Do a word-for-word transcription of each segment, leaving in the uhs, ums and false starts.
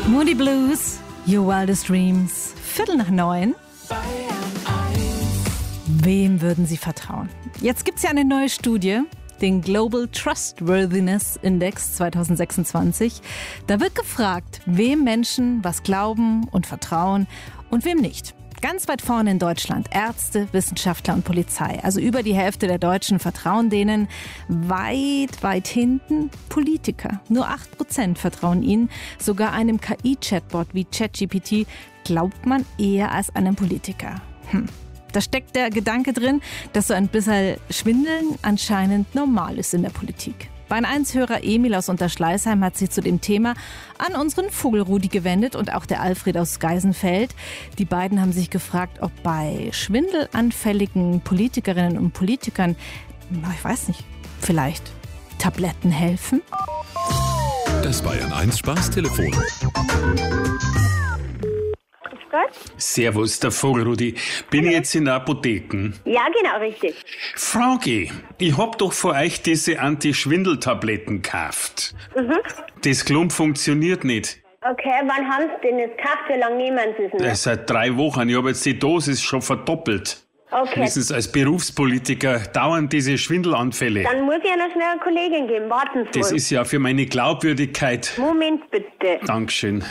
Moody Blues, Your Wildest Dreams, Viertel nach neun. Wem würden Sie vertrauen? Jetzt gibt es ja eine neue Studie, den Global Trustworthiness Index zwanzig sechsundzwanzig. Da wird gefragt, wem Menschen was glauben und vertrauen und wem nicht. Ganz weit vorne in Deutschland Ärzte, Wissenschaftler und Polizei. Also über die Hälfte der Deutschen vertrauen denen. Weit, weit hinten Politiker. Nur acht Prozent vertrauen ihnen. Sogar einem K I-Chatbot wie ChatGPT glaubt man eher als einem Politiker. Hm. Da steckt der Gedanke drin, dass so ein bisschen Schwindeln anscheinend normal ist in der Politik. Bayern eins Hörer Emil aus Unterschleißheim hat sich zu dem Thema an unseren Vogelrudi gewendet und auch der Alfred aus Geisenfeld. Die beiden haben sich gefragt, ob bei schwindelanfälligen Politikerinnen und Politikern, ich weiß nicht, vielleicht Tabletten helfen? Das Bayern eins Spaßtelefon. Servus, der Vogelrudi. Bin ich jetzt in der Apotheke? Ja, genau, richtig. Frage, ich hab doch von euch diese Anti-Schwindel-Tabletten gekauft. Mhm. Das Klump funktioniert nicht. Okay, wann haben Sie denn jetzt gekauft? Wie lange nehmen Sie es denn? Das seit drei Wochen. Ich habe jetzt die Dosis schon verdoppelt. Okay. Wissen Sie, als Berufspolitiker dauern diese Schwindelanfälle. Dann muss ich einer schnell eine Kollegin geben. Warten Sie Das mal. ist ja für meine Glaubwürdigkeit. Moment bitte. Dankeschön.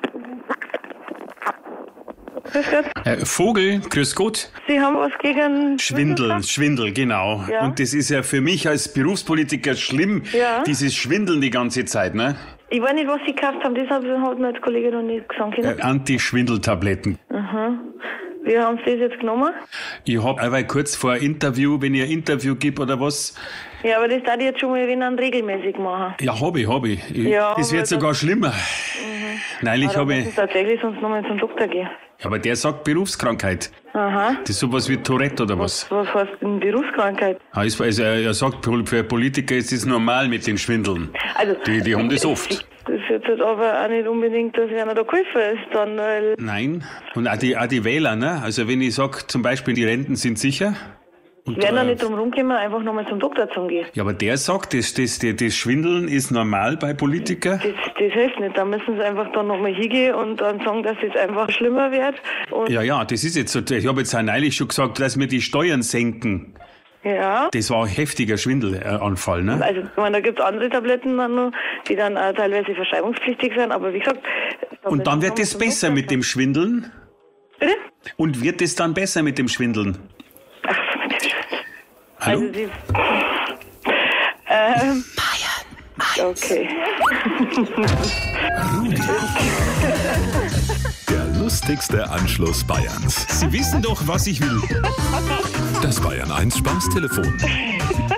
Grüß Gott. Äh, Vogel, grüß Gott. Sie haben was gegen Schwindel, Schwindel, genau. Ja. Und das ist ja für mich als Berufspolitiker schlimm, Ja. dieses Schwindeln die ganze Zeit, ne? Ich weiß nicht, was Sie gekauft haben, das hat mir als Kollege noch nicht gesagt. Äh, Anti-Schwindeltabletten. Aha. Wie haben Sie das jetzt genommen? Ich hab aber kurz vor ein Interview, wenn ich ein Interview gebe oder was, Ja, aber das darf ich jetzt schon mal wenn dann regelmäßig machen. ja, hab ich, hab ich. ich Ja, das wird aber sogar schlimmer. Neulich Aber habe muss ich, ich tatsächlich sonst nochmal zum Doktor gehen. aber der sagt Berufskrankheit. Aha. Das ist sowas wie Tourette oder was? Was heißt denn Berufskrankheit? Also er sagt, für Politiker ist es normal mit den Schwindeln. Also, Die, die haben das oft. Das ist jetzt halt aber auch nicht unbedingt, dass einer da geholfen ist, dann, weil... Nein. Und auch die, auch die Wähler, ne? Also wenn ich sage, zum Beispiel, die Renten sind sicher. Und, Wir werden da äh, nicht drum rumkommen, einfach nochmal zum Doktor zu gehen. ja, aber der sagt, das, das, das, das Schwindeln ist normal bei Politikern. Das, das hilft nicht. Da müssen sie einfach dann nochmal hingehen und dann sagen, dass es einfach schlimmer wird. Und Ja, ja, das ist jetzt so. Ich habe jetzt auch neulich schon gesagt, dass wir die Steuern senken. ja. Das war ein heftiger Schwindelanfall, ne? Also, ich meine, da gibt es andere Tabletten dann noch, die dann auch teilweise verschreibungspflichtig sind, aber wie gesagt... da Und dann müssen wird wir es zum besser Doktor mit dem Schwindeln? Bitte? Und wird es dann besser mit dem Schwindeln? Hallo? Also, die... Ähm... Okay. Der lustigste Anschluss Bayerns. Sie wissen doch, was ich will. Das Bayern eins Spaßtelefon.